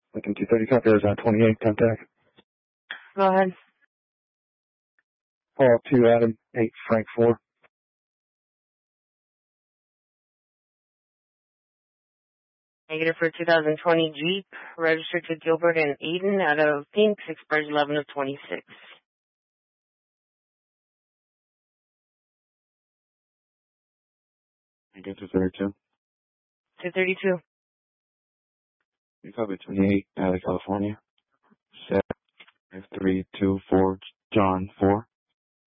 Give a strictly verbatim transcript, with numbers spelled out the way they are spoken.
Lincoln two thirty, copy, Arizona twenty-eight, contact. Go ahead. Paul two, Adam eight, Frank four. Negative for two thousand twenty Jeep, registered to Gilbert and Eden out of Phoenix, expires eleven of twenty-six. Lincoln two thirty-two. two thirty-two. You copy twenty-eight, out of California. Set three two four, John four.